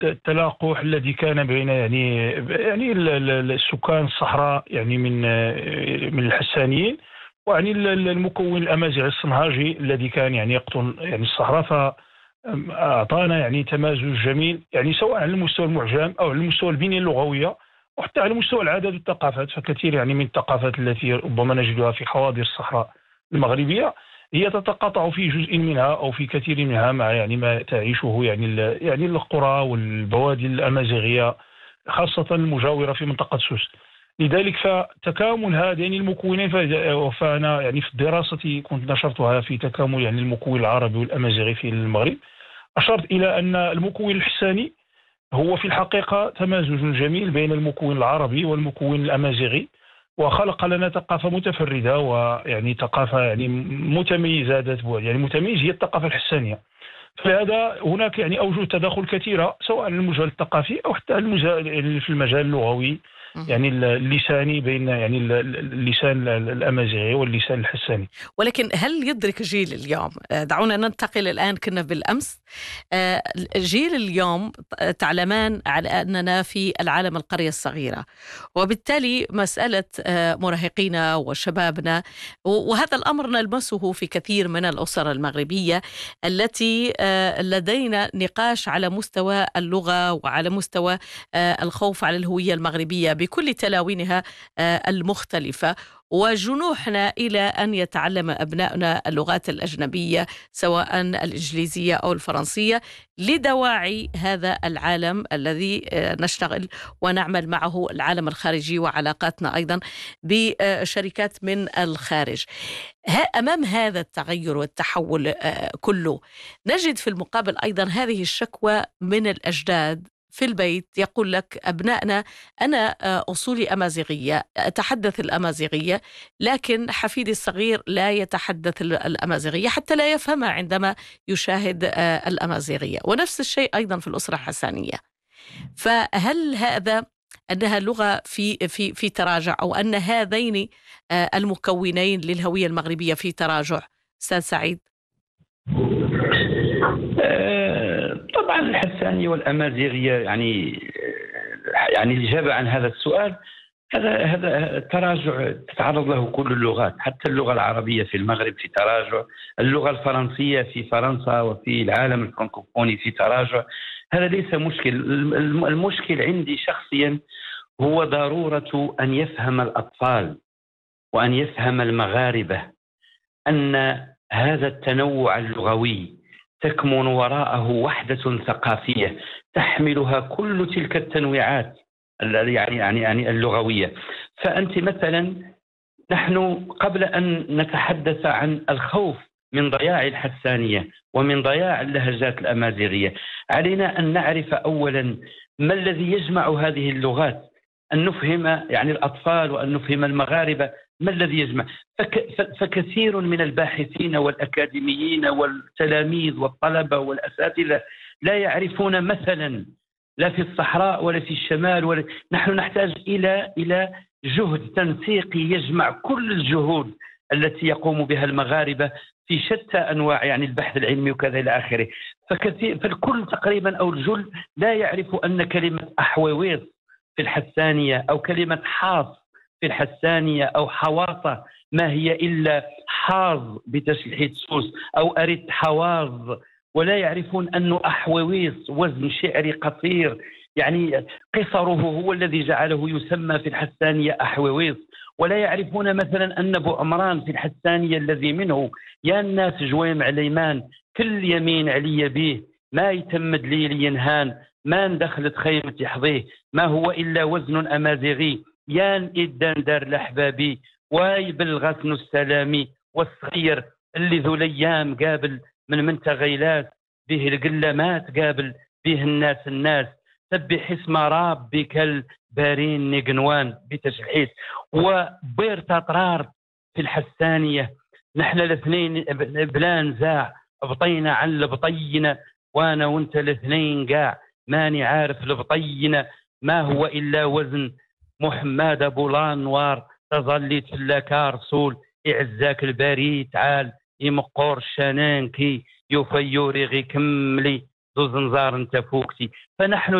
التلاقح الذي كان بين السكان الصحراء يعني من الحسانيين، ويعني المكون الأمازيغي الصنهاجي الذي كان يعني يقطن يعني الصحراء. فأعطانا يعني تمازج جميل، يعني سواء على المستوى المعجم أو على المستوى البنية اللغوية، وحتى على مستوى العادات والثقافات. فكثير يعني من الثقافات التي ربما نجدها في حواضر الصحراء المغربية هي تتقاطع في جزء منها أو في كثير منها مع يعني ما تعيشه يعني القرى والبوادي الأمازيغية، خاصة المجاورة في منطقة سوس. لذلك فتكامل هذين المكونين، فأنا يعني في الدراسة كنت نشرتها في تكامل يعني المكون العربي والأمازيغي في المغرب، أشرت إلى أن المكون الحساني هو في الحقيقة تمازج جميل بين المكون العربي والمكون الأمازيغي، وخلق لنا ثقافة متفردة ويعني ثقافة يعني متميزة ذات بعد. يعني متميز هي الثقافة الحسانية. فلهذا هناك يعني أوجه تداخل كثيرة، سواء على المجال الثقافي أو حتى في المجال اللغوي، يعني اللساني، بين يعني اللسان الأمازيغي واللسان الحساني. ولكن هل يدرك جيل اليوم، دعونا ننتقل الآن، كنا بالأمس، جيل اليوم تعلمان على أننا في العالم القرية الصغيرة، وبالتالي مسألة مراهقينا وشبابنا، وهذا الأمر نلمسه في كثير من الأسر المغربية التي لدينا نقاش على مستوى اللغة وعلى مستوى الخوف على الهوية المغربية بكل تلاوينها المختلفة، وجنوحنا إلى أن يتعلم أبناؤنا اللغات الأجنبية سواء الإنجليزية أو الفرنسية لدواعي هذا العالم الذي نشتغل ونعمل معه، العالم الخارجي، وعلاقاتنا أيضا بشركات من الخارج. أمام هذا التغير والتحول كله، نجد في المقابل أيضا هذه الشكوى من الأجداد في البيت، يقول لك أبنائنا أنا أصولي أمازيغية، أتحدث الأمازيغية، لكن حفيدي الصغير لا يتحدث الأمازيغية حتى لا يفهمها عندما يشاهد الأمازيغية. ونفس الشيء أيضا في الأسرة الحسانية. فهل هذا أنها لغة في تراجع، أو أن هذين المكونين للهوية المغربية في تراجع؟ أستاذ سعيد. طبعا الحسانية والأمازيغية يعني الإجابة عن هذا السؤال، هذا تراجع تتعرض له كل اللغات، حتى اللغة العربية في المغرب في تراجع، اللغة الفرنسية في فرنسا وفي العالم الفرنكوفوني في تراجع. هذا ليس مشكل. المشكل عندي شخصيا هو ضرورة أن يفهم الأطفال وأن يفهم المغاربة أن هذا التنوع اللغوي تكمن وراءه وحدة ثقافية تحملها كل تلك التنويعات يعني اللغوية. فأنت مثلا، نحن قبل أن نتحدث عن الخوف من ضياع الحسانية ومن ضياع اللهجات الأمازيغية، علينا أن نعرف أولا ما الذي يجمع هذه اللغات، أن نفهم يعني الأطفال وأن نفهم المغاربة ما الذي يجمع. فكثير من الباحثين والأكاديميين والتلاميذ والطلبة والأساتذة لا يعرفون مثلا، لا في الصحراء ولا في الشمال نحن نحتاج إلى جهد تنسيقي يجمع كل الجهود التي يقوم بها المغاربة في شتى أنواع يعني البحث العلمي وكذا إلى آخره. فالكل تقريبا أو الجل لا يعرف أن كلمة أحويويص في الحسانية أو كلمة حاص في الحسانية أو حواصة ما هي إلا حاظ بتشليح سوس أو أريد حواظ، ولا يعرفون أن أحويويص وزن شعري قصير، يعني قصره هو الذي جعله يسمى في الحسانية أحويويص. ولا يعرفون مثلا أن أبو عمران في الحسانية الذي منه يا الناس جويم عليمان كل يمين علي به ما يتمد لي لينهان ما دخلت خيمة يحظيه ما هو إلا وزن أمازيغي يان إدان دار لحبابي واي بالغسن السلامي والصغير اللي ذو الأيام قابل من تغيلات به القلمات قابل به الناس سبح اسم ربك البارين نقنوان بتشحيث وبير تطرار في الحسانية. نحن الاثنين بلا نزاع بطينا عن البطينة وانا وانت الاثنين قاع ماني عارف البطينة ما هو إلا وزن محمد أبو لانوار تظلي تلاكا رسول إعزاك الباري تعال يمقور شانانكي يفيوري غي كملي ذو زنزار انت فوكتي. فنحن